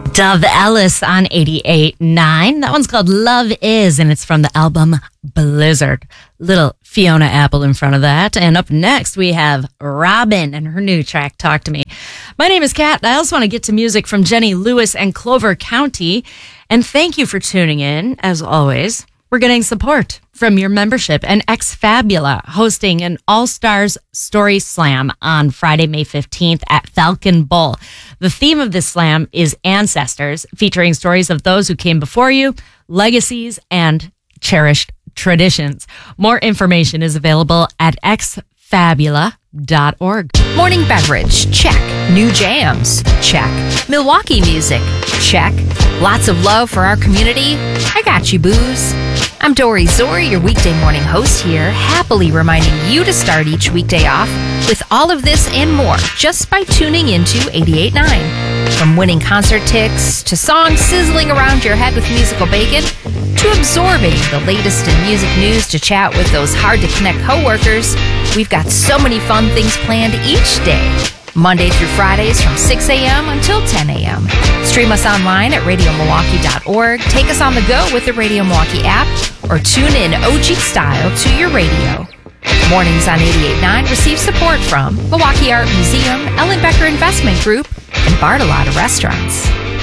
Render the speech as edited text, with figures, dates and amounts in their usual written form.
Dove Ellis on 88.9. That one's called Love Is, and it's from the album Blizzard. Little Fiona Apple in front of that. And up next, we have Robin and her new track, Talk to Me. My name is Kat. I also want to get to music from Jenny Lewis and Clover County. And thank you for tuning in, as always. We're getting support from your membership and X-Fabula hosting an All-Stars Story Slam on Friday, May 15th at Falcon Bowl. The theme of this slam is Ancestors, featuring stories of those who came before you, legacies, and cherished traditions. More information is available at xfabula.org. Morning beverage, check. New jams, check. Milwaukee music, check. Lots of love for our community. I got you, booze. I'm Dory Zori, your weekday morning host here, happily reminding you to start each weekday off with all of this and more just by tuning into 88.9. From winning concert tickets to songs sizzling around your head with musical bacon to absorbing the latest in music news to chat with those hard-to-connect coworkers, we've got so many fun things planned each day. Monday through Fridays from 6 a.m. until 10 a.m. Stream us online at radiomilwaukee.org. Take us on the go with the Radio Milwaukee app or tune in OG style to your radio. Mornings on 88.9 receive support from Milwaukee Art Museum, Ellen Becker Investment Group, and Bartolotta Restaurants.